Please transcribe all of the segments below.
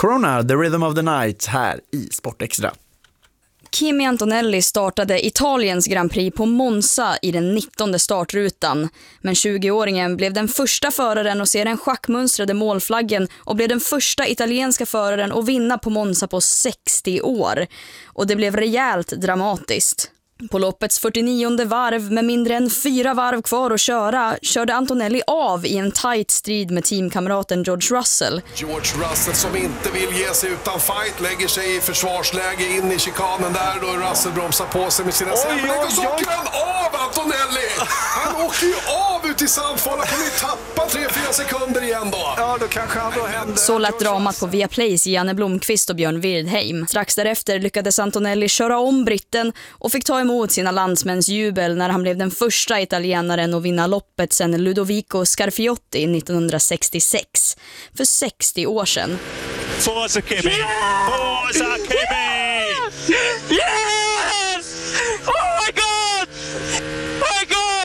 Corona, The Rhythm of the Night här i Sportextra. Kimi Antonelli startade Italiens Grand Prix på Monza i den 19:e startrutan. Men 20-åringen blev den första föraren att se den schackmönstrade målflaggen och blev den första italienska föraren att vinna på Monza på 60 år. Och det blev rejält dramatiskt. På loppets 49:e varv med mindre än 4 varv kvar att köra körde Antonelli av i en tight strid med teamkamraten George Russell. George Russell som inte vill ge sig utan fight lägger sig i försvarsläge in i chikanen där då Russell bromsar på sig med sina sämlägg och så åker han av Antonelli! Han åker ju av ut i Sandfall och kommer ju tappa 3-4 sekunder igen då. Ja, då kanske han då händer. Så lät dramat på Viaplays Janne Blomqvist och Björn Wirdheim. Strax därefter lyckades Antonelli köra om britten och fick ta emot sina landsmäns jubel när han blev den första italienaren att vinna loppet sedan Ludovico Scarfiotti 1966. För 60 år sedan. Forza Kimi! Forza Kimi! Yes! Oh my God! My God!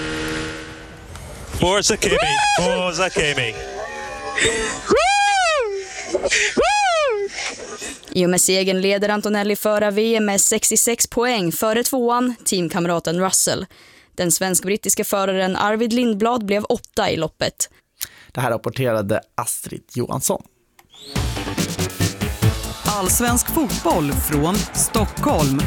Forza Kimi! Forza Kimi! I och med segern leder Antonelli föra VM med 66 poäng före tvåan, teamkamraten Russell. Den svensk-brittiska föraren Arvid Lindblad blev 8 i loppet. Det här rapporterade Astrid Johansson. Allsvensk fotboll från Stockholm.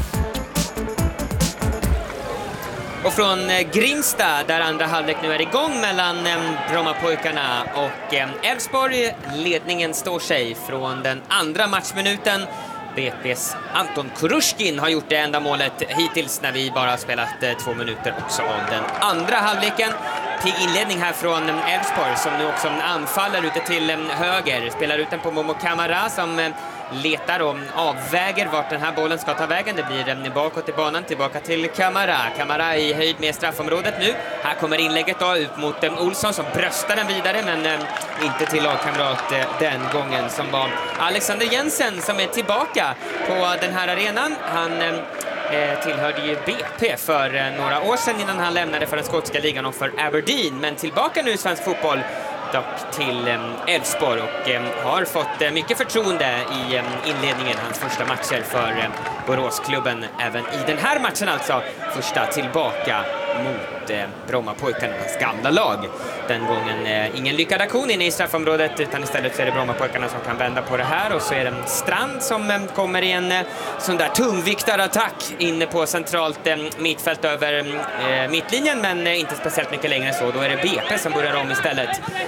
Och från Grimsta där andra halvlek nu är igång mellan Brommapojkarna och Elfsborg. Ledningen står sig från den andra matchminuten. BP's Anton Kurushkin har gjort det enda målet hittills när vi bara har spelat 2 minuter också av den andra halvleken. Pigg inledning här från Elfsborg som nu också anfaller ute till höger. Spelar ut den på Momo Kamara som letar och avväger vart den här bollen ska ta vägen. Det blir bakåt i banan, tillbaka till Kamara. Kamara i höjd med straffområdet nu. Här kommer inlägget då ut mot Olsson som bröstar den vidare men inte till lagkamrat den gången som var Alexander Jensen som är tillbaka på den här arenan. Han tillhörde ju BP för några år sedan innan han lämnade för den skotska ligan och för Aberdeen. Men tillbaka nu i svensk fotboll dock till Elfsborg och har fått mycket förtroende i inledningen, hans första matcher för Boråsklubben. Även i den här matchen alltså, första tillbaka mot Brommapojkarnas gamla lag. Den gången ingen lyckad aktion inne i straffområdet utan istället så är det Brommapojkarna som kan vända på det här och så är det Strand som kommer i en sån där tungviktarattack inne på centralt mittfält över mittlinjen men inte speciellt mycket längre än så. Då är det BP som börjar om istället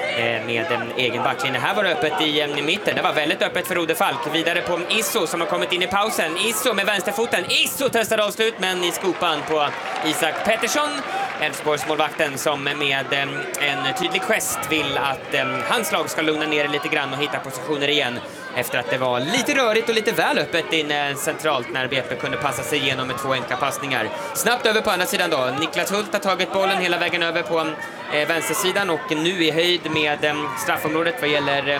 med en egen backlinje. Här var det öppet i mitten. Det var väldigt öppet för Rode Falk. Vidare på Isso som har kommit in i pausen. Isso med vänsterfoten. Isso testar avslut men i skopan på Isak Pettersson. Elfsborgsmålvakten som med en tydlig gest vill att hans lag ska lugna ner lite grann och hitta positioner igen efter att det var lite rörigt och lite väl öppet in centralt när BP kunde passa sig igenom med 2 enkla passningar. Snabbt över på andra sidan då. Niklas Hult har tagit bollen hela vägen över på vänstersidan och nu i höjd med straffområdet vad gäller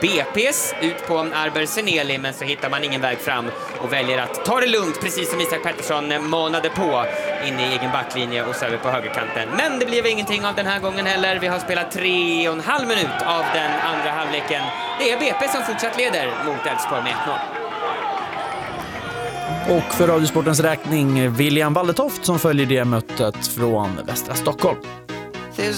BP's ut på Arber Seneli men så hittar man ingen väg fram och väljer att ta det lugnt precis som Isak Pettersson manade på in i egen backlinje och så över på högerkanten. Men det blev ingenting av den här gången heller. Vi har spelat 3,5 minut av den andra halvleken. Det är BP som fortsatt leder mot Elfsborg med 1-0. Och för Radiosportens räkning William Walletoft som följer det mötet från västra Stockholm.